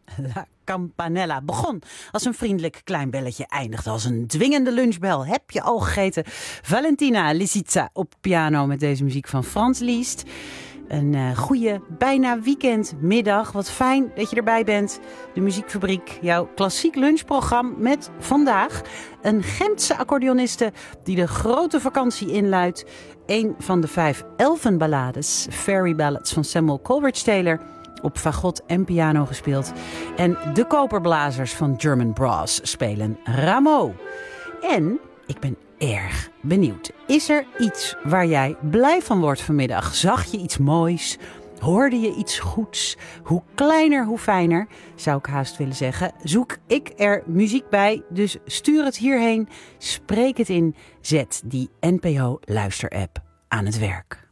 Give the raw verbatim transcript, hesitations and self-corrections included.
La Campanella begon als een vriendelijk klein belletje, eindigde als een dwingende lunchbel. Heb je al gegeten? Valentina Lisitsa op piano met deze muziek van Franz Liszt. Een uh, goede, bijna weekendmiddag. Wat fijn dat je erbij bent. De Muziekfabriek, jouw klassiek lunchprogramma met vandaag een Gentse accordeoniste die de grote vakantie inluidt. Een van de vijf elfenballades, Fairy Ballads van Samuel Coleridge Taylor, op fagot en piano gespeeld. En de koperblazers van German Brass spelen Rameau. En ik ben erg benieuwd. Is er iets waar jij blij van wordt vanmiddag? Zag je iets moois? Hoorde je iets goeds? Hoe kleiner, hoe fijner, zou ik haast willen zeggen. Zoek ik er muziek bij, dus stuur het hierheen. Spreek het in. Zet die N P O-luisterapp aan het werk.